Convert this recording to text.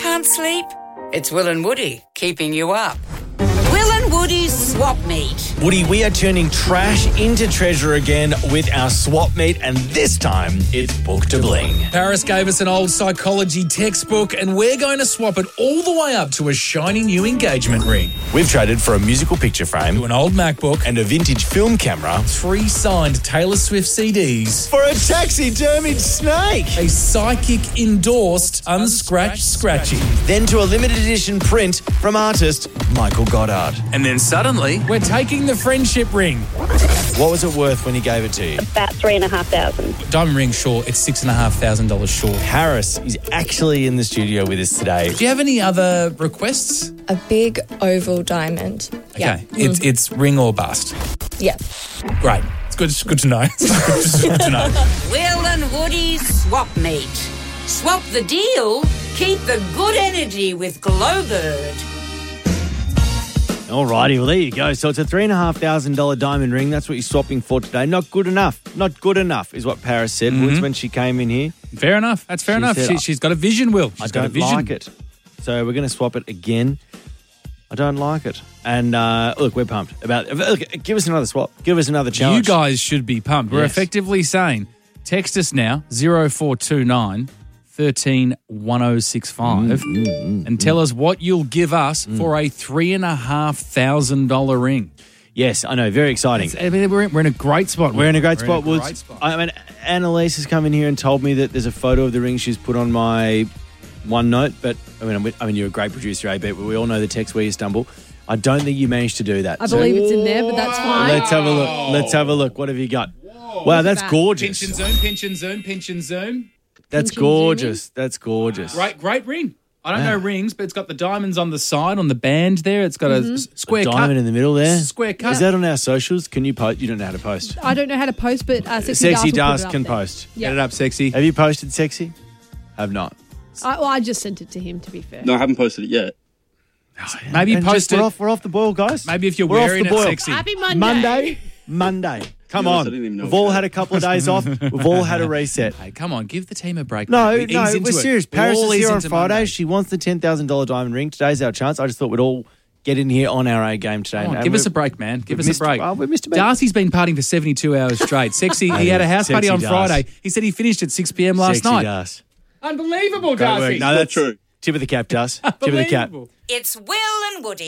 Can't sleep? It's Will and Woody keeping you up. Will and Woody's Swap Meet. Woody, we are turning trash into treasure again with our swap meet, and this time it's Book to Bling. Paris gave us an old psychology textbook, and we're going to swap it all the way up to a shiny new engagement ring, We've traded for a musical picture frame to an old MacBook, and a vintage film camera 3 signed Taylor Swift CDs, for a taxidermied snake. a psychic endorsed unscratched scratchy. Then to a limited edition print from artist Michael Goddard. And then suddenly, we're taking the friendship ring. What was it worth when he gave it to you? About $3,500. Diamond ring short, it's $6,500 short. Harris is actually in the studio with us today. Do you have any other requests? A big oval diamond. Okay, it's ring or bust. Yeah. Great. It's good to know. It's good to know. Will and Woody's Swap Meet. Swap the deal, keep the good energy with Glowbird. Alrighty, well, there you go. So it's a $3,500 diamond ring. That's what you're swapping for today. Not good enough. Not good enough is what Paris said when she came in here. Fair enough. That's fair enough. said, She's got a vision, Will. I She's got a don't vision. like it. So we're going to swap it again. I don't like it. And look, we're pumped. Look, give us another swap. Give us another challenge. You guys should be pumped. We're Yes. effectively saying, text us now, 0429 13 1065, and tell us what you'll give us for a $3,500 ring. Yes, I know. Very exciting. We're in a great spot. We're in a great spot. Great spot. I mean, Annalise has come in here and told me that there's a photo of the ring she's put on my OneNote. But I mean, you're a great producer, AB. But we all know the text where you stumble. I don't think you managed to do that. I believe it's in there, but that's fine. Let's have a look. Let's have a look. What have you got? Wow, that's that. gorgeous. Pinch and zoom, pinch and zoom, pinch and zoom. That's gorgeous. That's gorgeous. Great ring. I don't know rings, but it's got the diamonds on the side, on the band there. It's got a square cut. Diamond in the middle there. Square cut. Is that on our socials? Can you post? You don't know how to post. I don't know how to post, but Sexy Das Das can post. Get it up, sexy. Have you posted Sexy? Have not. I just sent it to him, to be fair. No, I haven't posted it yet. Maybe And post just- it. We're off the boil, guys. Maybe if you're We're off wearing the it boil. sexy. Happy Monday. Monday. Come Yes, I on. didn't even know We've all that. had a couple of days off. We've all had a reset. Hey, come on, give the team a break. No, mate. no, Ease into we're it. serious. We'll Paris all is ease here on into Friday. Monday. She wants the $10,000 diamond ring. Today's our chance. I just thought we'd all get in here on our A game today. Come on, And give us we've- a break, man. Give we've us a missed- break. well, we missed a beat. Darcy's been partying for 72 hours straight. Sexy, he had a house party Sexy on Das. Friday. He said he finished at 6 p.m. last Sexy night. Das. Unbelievable, Great work. Darcy. No, that's true. Tip of the cap, Das. Tip of the cap. Unbelievable. It's Will and Woody.